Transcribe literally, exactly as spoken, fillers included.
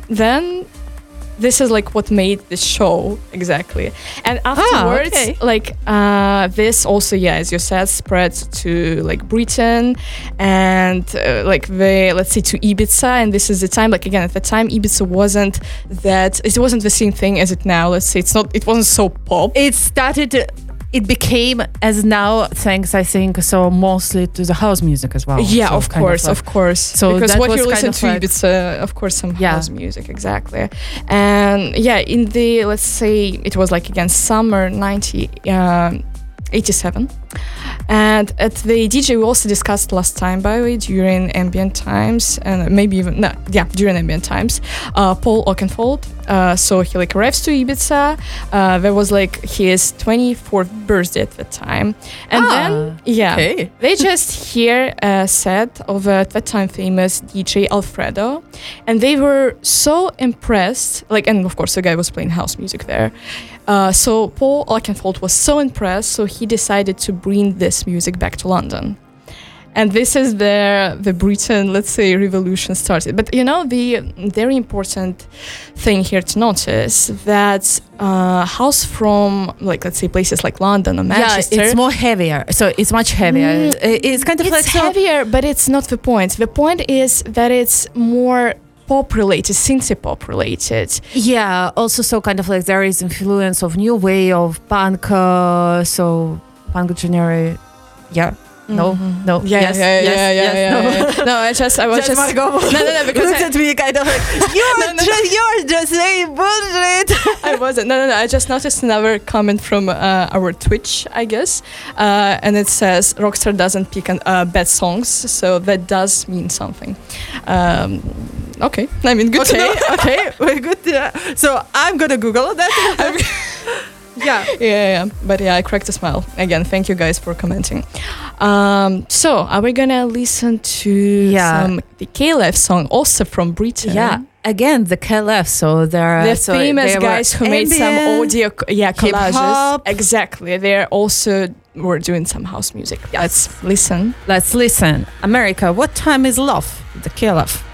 then this is like what made the show exactly. And afterwards, ah, okay. like uh, this also, yeah, as you said, spread to like Britain and uh, like the, let's say to Ibiza. And this is the time, like again, at the time, Ibiza wasn't that, it wasn't the same thing as it now. Let's say it's not, it wasn't so pop. It started, it became as now, thanks, I think, so mostly to the house music as well. Yeah, so of course, of, like, of course. So because that what was you kind listen of to, like, it's uh, of course some yeah. house music, exactly. And yeah, in the, let's say it was like again summer nineteen eighty-seven. And at the D J we also discussed last time, by the way, during ambient times, and maybe even no, yeah, during ambient times, uh, Paul Oakenfold. Uh, so he like arrives to Ibiza. Uh, there was like his twenty-fourth birthday at the time, and ah, then yeah, okay. they just hear a set of uh, at that time famous D J Alfredo, and they were so impressed. Like, and of course the guy was playing house music there. Uh, so Paul Oakenfold was so impressed, so he decided to bring this music back to London. And this is the the Britain, let's say, revolution started. But you know, the very important thing here to notice that uh, house from, like, let's say, places like London or Manchester. Yeah, it's more heavier. So it's much heavier. Mm, it's kind of it's like so heavier, but it's not the point. The point is that it's more pop related, synth pop related. Yeah, also so kind of like there is influence of new way of punk, uh, so punk genre. Yeah. No, Mm-hmm. no, Yeah, yes, yeah, yes, yeah, yeah, yes, yeah, no. yeah, yeah. No, I just, I was Just just, Margot no, no, no, because looked I, at me kind of like, you're, No, no, just, you're just saying bullshit. I wasn't. No, no, no. I just noticed another comment from uh, our Twitch, I guess, uh, and it says Rockstar doesn't pick an, uh, bad songs, so that does mean something. Um, okay, I mean, good okay, to know. okay, we're good. To, so I'm gonna Google that. Yeah. yeah, yeah, yeah. But yeah, I cracked a smile. Again, thank you guys for commenting. Um, so, are we gonna listen to Yeah. some the K-Life song, also from Britain? Yeah. Again, the K L F. So there are The so famous there guys were who made some ambient, audio, co- yeah, collages. hip-hop. Exactly. They're also were doing some house music. Let's listen. Let's listen. America, what time is love? The K L F.